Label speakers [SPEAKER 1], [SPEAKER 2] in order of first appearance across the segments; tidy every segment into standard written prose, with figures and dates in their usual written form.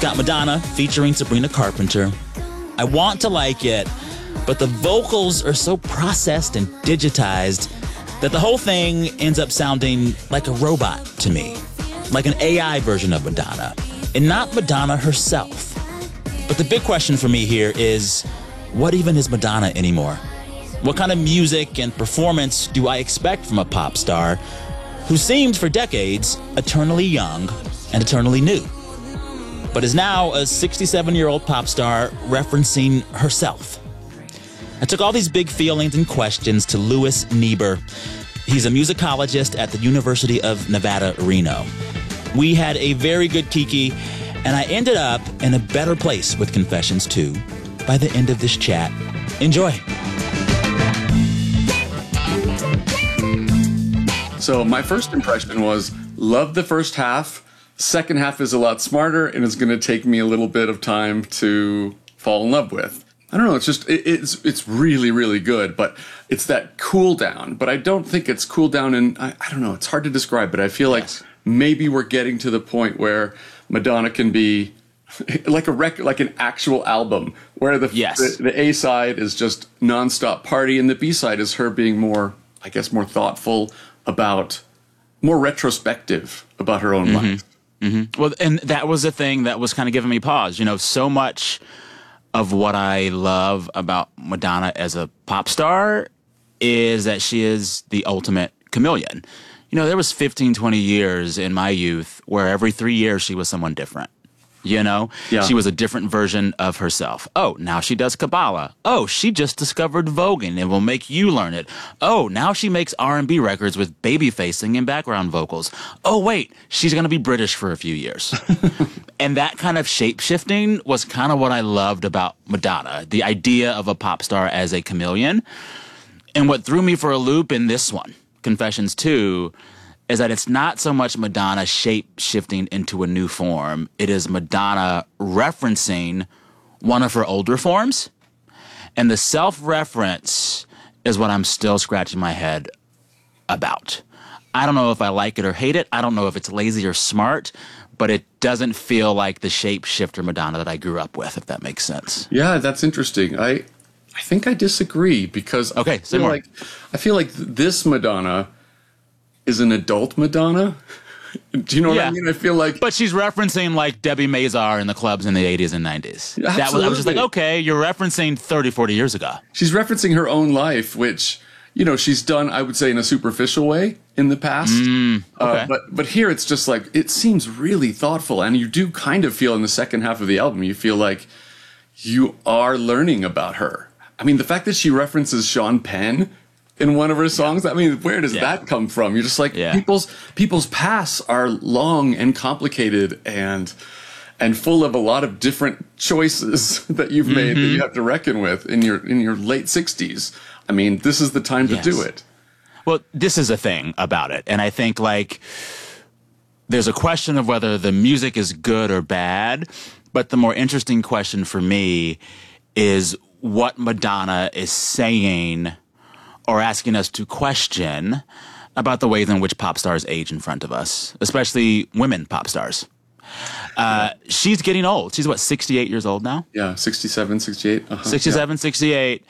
[SPEAKER 1] got Madonna featuring Sabrina Carpenter. I want to like it, but the vocals are so processed and digitized that the whole thing ends up sounding like a robot to me, like an AI version of Madonna, and not Madonna herself. But the big question for me here is, what even is Madonna anymore? What kind of music and performance do I expect from a pop star who seemed for decades eternally young and eternally new, but is now a 67-year-old pop star referencing herself? I took all these big feelings and questions to Louis Niebuhr. He's a musicologist at the University of Nevada, Reno. We had a very good kiki, and I ended up in a better place with Confessions 2 by the end of this chat. Enjoy.
[SPEAKER 2] So my first impression was, love the first half. Second half is a lot smarter, and it's going to take me a little bit of time to fall in love with. I don't know. It's just, it's really, really good, but it's that cool down. But I don't think it's cool down, and I don't know. It's hard to describe, but I feel like maybe we're getting to the point where Madonna can be like a record, like an actual album, where the A side is just nonstop party, and the B side is her being more, I guess, more thoughtful about, more retrospective about her own life.
[SPEAKER 1] Mm-hmm. Well, and that was the thing that was kind of giving me pause. You know, so much of what I love about Madonna as a pop star is that she is the ultimate chameleon. You know, there was 15, 20 years in my youth where every 3 years she was someone different. You know, she was a different version of herself. Oh, now she does Kabbalah. Oh, she just discovered voguing and will make you learn it. Oh, now she makes R&B records with babyface singing background vocals. Oh, wait, she's going to be British for a few years. And that kind of shape-shifting was kind of what I loved about Madonna, the idea of a pop star as a chameleon. And what threw me for a loop in this one, Confessions 2, is that it's not so much Madonna shape-shifting into a new form. It is Madonna referencing one of her older forms. And the self-reference is what I'm still scratching my head about. I don't know if I like it or hate it. I don't know if it's lazy or smart, but it doesn't feel like the shape-shifter Madonna that I grew up with, if that makes sense.
[SPEAKER 2] Yeah, that's interesting. I think I disagree because I feel like this Madonna is an adult Madonna. Do you know what I mean? I feel like...
[SPEAKER 1] But she's referencing, like, Debbie Mazar in the clubs in the 80s and 90s.
[SPEAKER 2] Absolutely.
[SPEAKER 1] I was just like, okay, you're referencing 30, 40 years ago.
[SPEAKER 2] She's referencing her own life, which, you know, she's done, I would say, in a superficial way in the past.
[SPEAKER 1] Okay.
[SPEAKER 2] But here it's just like, it seems really thoughtful. And you do kind of feel in the second half of the album, you feel like you are learning about her. I mean, the fact that she references Sean Penn in one of her songs, I mean, where does that come from? You're just like, people's pasts are long and complicated and full of a lot of different choices that you've made that you have to reckon with in your late 60s. I mean, this is the time to do it.
[SPEAKER 1] Well, this is a thing about it. And I think, like, there's a question of whether the music is good or bad, but the more interesting question for me is what Madonna is saying or asking us to question about the ways in which pop stars age in front of us, especially women pop stars. She's getting old. She's, 68 years old now?
[SPEAKER 2] Yeah, 67, 68.
[SPEAKER 1] 67, 68.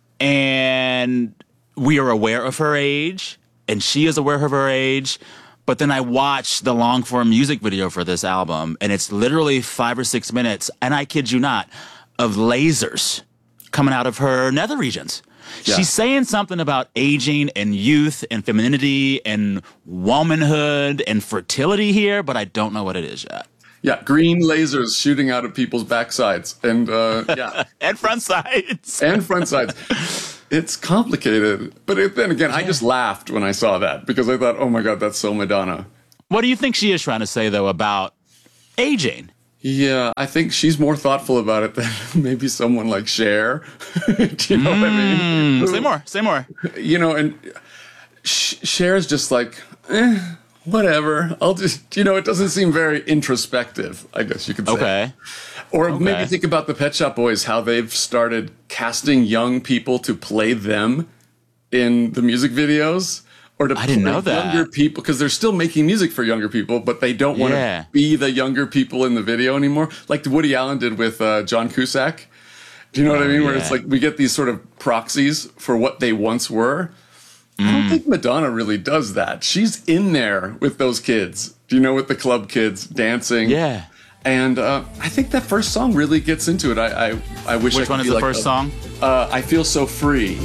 [SPEAKER 1] And we are aware of her age, and she is aware of her age. But then I watched the long-form music video for this album, and it's literally 5 or 6 minutes, and I kid you not, of lasers coming out of her nether regions. Yeah. She's saying something about aging and youth and femininity and womanhood and fertility here, but I don't know what it is yet.
[SPEAKER 2] Yeah, green lasers shooting out of people's backsides and
[SPEAKER 1] and front sides.
[SPEAKER 2] And front sides. It's complicated. But then again, I just laughed when I saw that because I thought, oh my God, that's so Madonna.
[SPEAKER 1] What do you think she is trying to say, though, about aging?
[SPEAKER 2] Yeah, I think she's more thoughtful about it than maybe someone like Cher. Do you know what I mean?
[SPEAKER 1] Say more.
[SPEAKER 2] You know, and Cher's just like, whatever. I'll just, you know, it doesn't seem very introspective, I guess you could say.
[SPEAKER 1] Okay.
[SPEAKER 2] Or maybe think about the Pet Shop Boys, how they've started casting young people to play them in the music videos. or to
[SPEAKER 1] I didn't
[SPEAKER 2] play
[SPEAKER 1] know that.
[SPEAKER 2] younger people, because they're still making music for younger people, but they don't want
[SPEAKER 1] Yeah.
[SPEAKER 2] to be the younger people in the video anymore, like Woody Allen did with John Cusack. Do you know what I mean? Where it's
[SPEAKER 1] yeah.
[SPEAKER 2] like we get these sort of proxies for what they once were. I don't think Madonna really does that. She's in there with those kids, do you know, with the club kids dancing.
[SPEAKER 1] Yeah.
[SPEAKER 2] And I think that first song really gets into it. I wish I
[SPEAKER 1] Which
[SPEAKER 2] could
[SPEAKER 1] one is
[SPEAKER 2] be
[SPEAKER 1] the
[SPEAKER 2] like
[SPEAKER 1] first song?
[SPEAKER 2] I Feel So Free.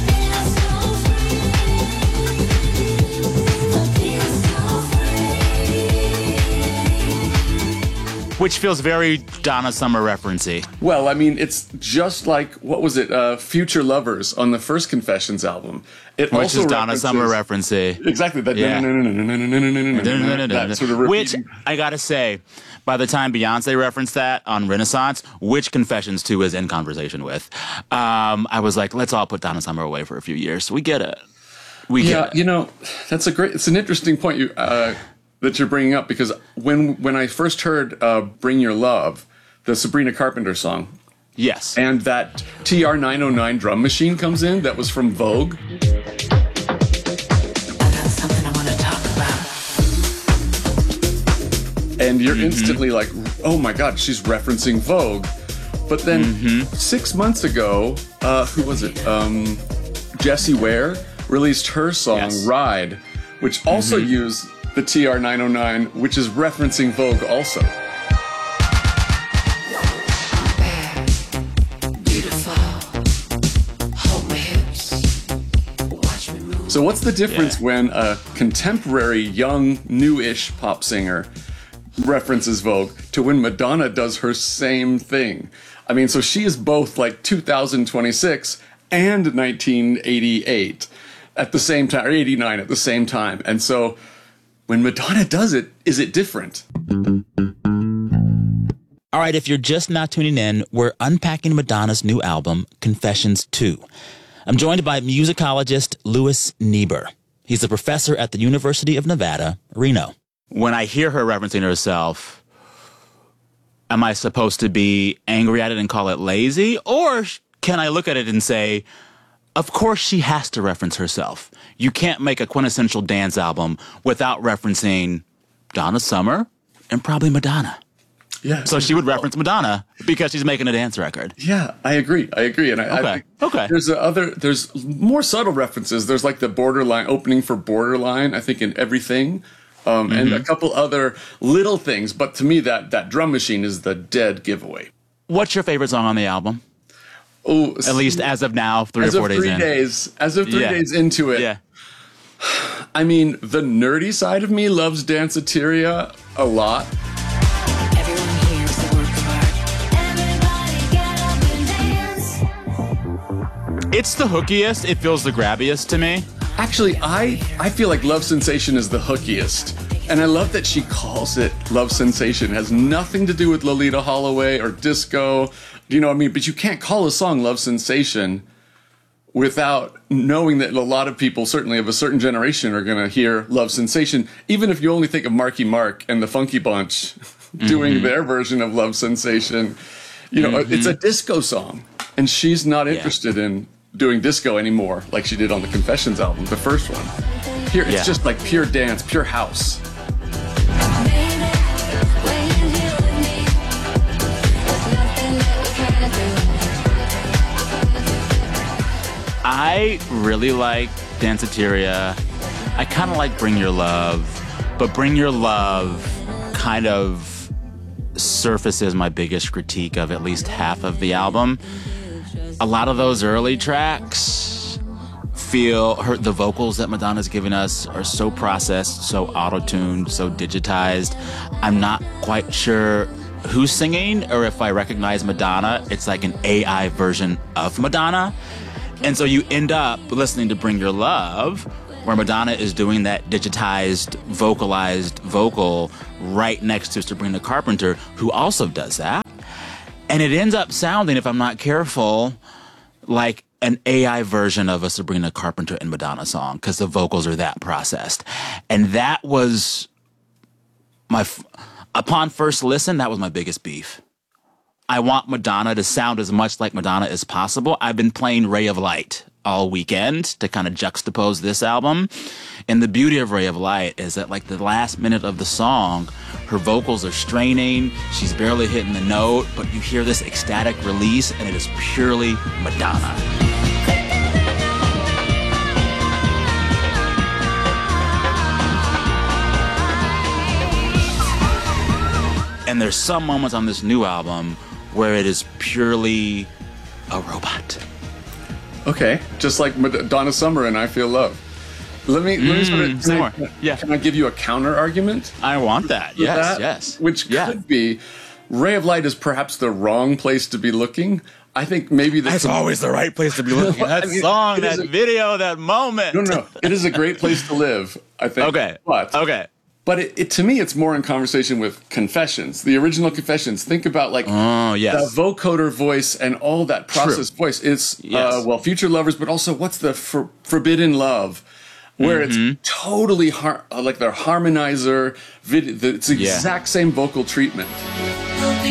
[SPEAKER 1] Which feels very Donna Summer referencey.
[SPEAKER 2] Well, I mean, it's just like, what was it? Future Lovers on the first Confessions album. It
[SPEAKER 1] Which
[SPEAKER 2] also
[SPEAKER 1] is Donna
[SPEAKER 2] references-
[SPEAKER 1] Summer referencey.
[SPEAKER 2] Exactly. That,
[SPEAKER 1] Yeah.
[SPEAKER 2] that sort of
[SPEAKER 1] Which,
[SPEAKER 2] repeating.
[SPEAKER 1] I gotta say, by the time Beyonce referenced that on Renaissance, which Confessions 2 is in conversation with, I was like, let's all put Donna Summer away for a few years. We get it. We get
[SPEAKER 2] Yeah,
[SPEAKER 1] it.
[SPEAKER 2] you know, it's an interesting point that you're bringing up, because when I first heard Bring Your Love, the Sabrina Carpenter song,
[SPEAKER 1] Yes.
[SPEAKER 2] and that TR-909 drum machine comes in that was from Vogue.
[SPEAKER 3] I got something I want to talk about.
[SPEAKER 2] And you're instantly like, oh my God, she's referencing Vogue. But then 6 months ago, who was it? Jessie Ware released her song,
[SPEAKER 1] Yes.
[SPEAKER 2] Ride, which also used the TR-909, which is referencing Vogue also.
[SPEAKER 3] Beautiful. Hold my hips. Watch me move.
[SPEAKER 2] So what's the difference
[SPEAKER 1] Yeah.
[SPEAKER 2] when a contemporary, young, newish pop singer references Vogue to when Madonna does her same thing? I mean, so she is both like 2026 and 1988 at the same time, or 89 at the same time. And so when Madonna does it, is it different?
[SPEAKER 1] All right, if you're just now tuning in, we're unpacking Madonna's new album, Confessions 2. I'm joined by musicologist Louis Niebuhr. He's a professor at the University of Nevada, Reno. When I hear her referencing herself, am I supposed to be angry at it and call it lazy? Or can I look at it and say, of course she has to reference herself. You can't make a quintessential dance album without referencing Donna Summer and probably Madonna.
[SPEAKER 2] Yeah.
[SPEAKER 1] So she would reference Madonna because she's making a dance record.
[SPEAKER 2] Yeah, I agree. And I
[SPEAKER 1] Okay.
[SPEAKER 2] think
[SPEAKER 1] Okay.
[SPEAKER 2] there's more subtle references. There's like the Borderline opening for Borderline, I think, in Everything. And a couple other little things. But to me, that drum machine is the dead giveaway.
[SPEAKER 1] What's your favorite song on the album?
[SPEAKER 2] Oh,
[SPEAKER 1] At least as of now, 3 or
[SPEAKER 2] as
[SPEAKER 1] 4
[SPEAKER 2] of
[SPEAKER 1] days
[SPEAKER 2] 3
[SPEAKER 1] in.
[SPEAKER 2] days, as of 3
[SPEAKER 1] Yeah.
[SPEAKER 2] days into it.
[SPEAKER 1] Yeah.
[SPEAKER 2] I mean, the nerdy side of me loves Danceteria a lot.
[SPEAKER 3] Everyone here is a work of art.
[SPEAKER 1] It's the hookiest. It feels the grabbiest to me.
[SPEAKER 2] Actually, I feel like Love Sensation is the hookiest. And I love that she calls it Love Sensation. It has nothing to do with Lolita Holloway or disco. You know what I mean? But you can't call a song Love Sensation without knowing that a lot of people, certainly of a certain generation, are going to hear Love Sensation. Even if you only think of Marky Mark and the Funky Bunch doing their version of Love Sensation. You know, it's a disco song. And she's not interested in doing disco anymore like she did on the Confessions album, the first one. Here, it's
[SPEAKER 1] Yeah.
[SPEAKER 2] just like pure dance, pure house.
[SPEAKER 1] I really like Danceteria. I kind of like Bring Your Love, but Bring Your Love kind of surfaces my biggest critique of at least half of the album. A lot of those early tracks the vocals that Madonna's giving us are so processed, so auto-tuned, so digitized. I'm not quite sure who's singing or if I recognize Madonna. It's like an AI version of Madonna. And so you end up listening to Bring Your Love, where Madonna is doing that digitized, vocalized vocal right next to Sabrina Carpenter, who also does that. And it ends up sounding, if I'm not careful, like an AI version of a Sabrina Carpenter and Madonna song, because the vocals are that processed. And that was upon first listen, that was my biggest beef. I want Madonna to sound as much like Madonna as possible. I've been playing Ray of Light all weekend to kind of juxtapose this album. And the beauty of Ray of Light is that, like, the last minute of the song, her vocals are straining, she's barely hitting the note, but you hear this ecstatic release, and it is purely Madonna. And there's some moments on this new album where it is purely a robot.
[SPEAKER 2] Okay, just like Donna Summer and I Feel Love. Let me can I give you a counter argument?
[SPEAKER 1] I want that. Yes.
[SPEAKER 2] Which could be Ray of Light is perhaps the wrong place to be looking. I think maybe
[SPEAKER 1] that's always the right place to be looking. That song, that video, that moment.
[SPEAKER 2] No. It is a great place to live, I think.
[SPEAKER 1] Okay. But
[SPEAKER 2] it to me, it's more in conversation with Confessions, the original Confessions. Think about the vocoder voice and all that processed voice. It's Future Lovers, but also what's the Forbidden Love, where it's totally like their harmonizer. It's the exact same vocal treatment.